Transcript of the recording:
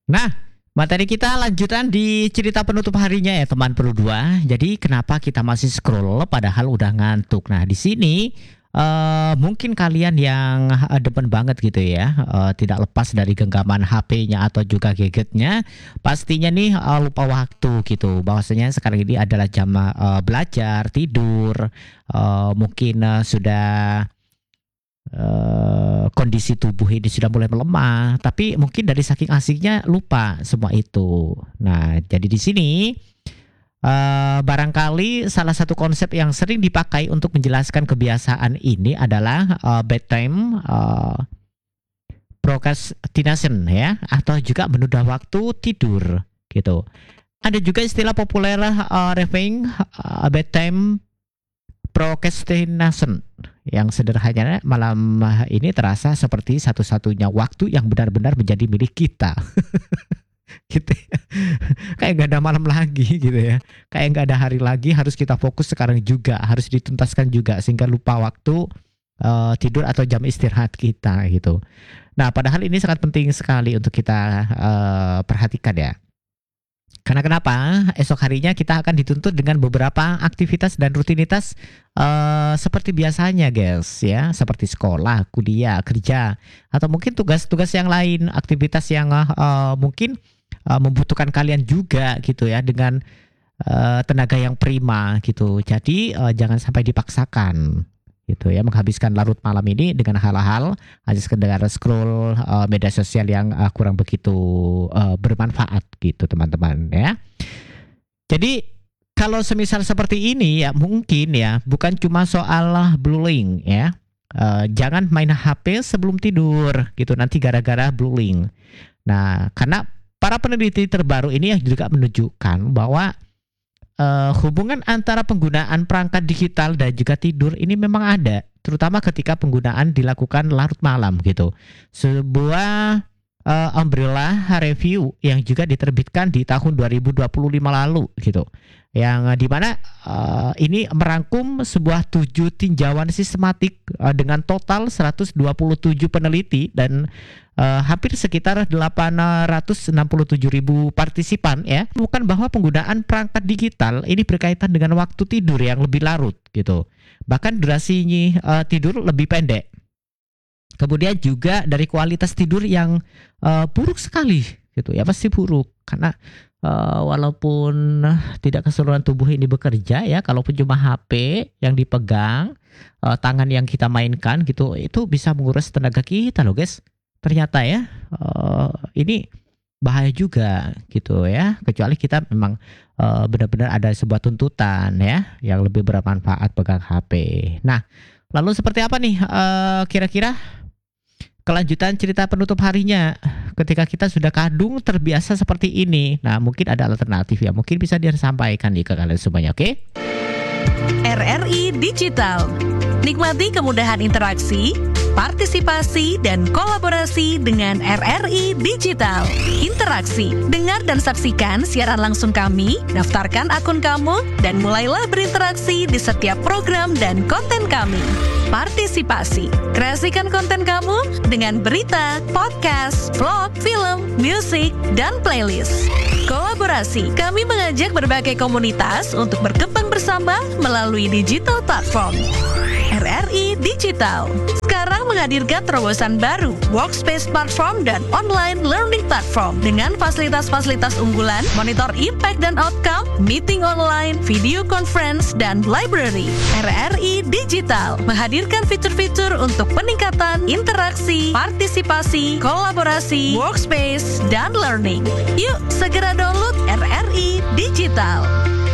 Nah, materi kita lanjutan di cerita penutup harinya ya teman Pro 2. Jadi kenapa kita masih scroll padahal udah ngantuk. Nah, di sini mungkin kalian yang demen banget gitu ya, tidak lepas dari genggaman HP-nya atau juga gadgetnya, pastinya nih lupa waktu gitu. Bahwasanya sekarang ini adalah jam belajar, tidur, mungkin sudah kondisi tubuh ini sudah mulai melemah, tapi mungkin dari saking asiknya lupa semua itu. Nah, jadi di sini barangkali salah satu konsep yang sering dipakai untuk menjelaskan kebiasaan ini adalah bedtime procrastination ya, atau juga menunda waktu tidur gitu. Ada juga istilah populer referring bedtime procrastination yang sederhananya malam ini terasa seperti satu-satunya waktu yang benar-benar menjadi milik kita. Gitu ya. Kayak gak ada malam lagi gitu ya, kayak gak ada hari lagi, harus kita fokus sekarang juga, harus dituntaskan juga sehingga lupa waktu tidur atau jam istirahat kita gitu. Nah, padahal ini sangat penting sekali untuk kita perhatikan ya. Karena kenapa? Esok harinya kita akan dituntut dengan beberapa aktivitas dan rutinitas seperti biasanya guys ya, seperti sekolah, kuliah, kerja, atau mungkin tugas-tugas yang lain, aktivitas yang mungkin membutuhkan kalian juga gitu ya, dengan tenaga yang prima gitu. Jadi jangan sampai dipaksakan gitu ya, menghabiskan larut malam ini dengan hal-hal hanya sekedar scroll media sosial yang kurang begitu bermanfaat gitu teman-teman ya. Jadi kalau semisal seperti ini ya, mungkin ya bukan cuma soal bullying ya, jangan main HP sebelum tidur gitu nanti gara-gara bullying. Nah, karena para peneliti terbaru ini yang juga menunjukkan bahwa hubungan antara penggunaan perangkat digital dan juga tidur ini memang ada, terutama ketika penggunaan dilakukan larut malam gitu. Sebuah umbrella review yang juga diterbitkan di tahun 2025 lalu gitu, yang dimana ini merangkum sebuah 7 tinjauan sistematik dengan total 127 peneliti dan hampir sekitar 867.000 partisipan ya, bukan bahwa penggunaan perangkat digital ini berkaitan dengan waktu tidur yang lebih larut gitu, bahkan durasinya tidur lebih pendek. Kemudian juga dari kualitas tidur yang buruk sekali gitu ya, pasti buruk karena walaupun tidak keseluruhan tubuh ini bekerja ya, kalaupun cuma HP yang dipegang, tangan yang kita mainkan gitu, itu bisa menguras tenaga kita loh guys. Ternyata ya ini bahaya juga gitu ya, kecuali kita memang benar-benar ada sebuah tuntutan ya yang lebih bermanfaat pegang HP. Nah, lalu seperti apa nih kira-kira kelanjutan cerita penutup harinya ketika kita sudah kadung terbiasa seperti ini? Nah, mungkin ada alternatif ya, mungkin bisa disampaikan nih ke kalian semuanya, oke? RRI Digital. Nikmati kemudahan interaksi, partisipasi, dan kolaborasi dengan RRI Digital. Interaksi, dengar dan saksikan siaran langsung kami, daftarkan akun kamu, dan mulailah berinteraksi di setiap program dan konten kami. Partisipasi, kreasikan konten kamu dengan berita, podcast, vlog, film, musik, dan playlist. Kolaborasi, kami mengajak berbagai komunitas untuk berkembang bersama melalui digital platform. RRI Digital sekarang menghadirkan terobosan baru, workspace platform dan online learning platform dengan fasilitas-fasilitas unggulan, monitor impact dan outcome, meeting online, video conference, dan library. RRI Digital menghadirkan fitur-fitur untuk peningkatan interaksi, partisipasi, kolaborasi, workspace, dan learning. Yuk segera download RRI Digital.